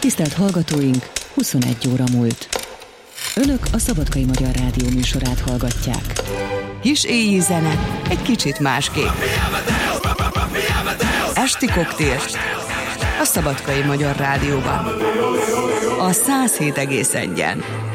Tisztelt hallgatóink, 21 óra múlt. Önök a Szabadkai Magyar Rádió műsorát hallgatják. Kis éjjel zene, egy kicsit másképp. Esti koktél a Szabadkai Magyar Rádióban. A 107,1-en.